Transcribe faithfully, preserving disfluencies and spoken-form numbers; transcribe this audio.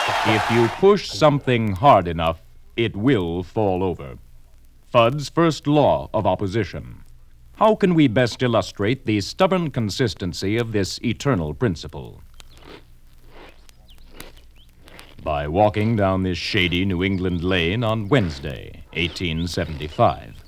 If you push something hard enough, it will fall over. Fudd's first law of opposition. How can we best illustrate the stubborn consistency of this eternal principle? By walking down this shady New England lane on Wednesday, eighteen seventy-five.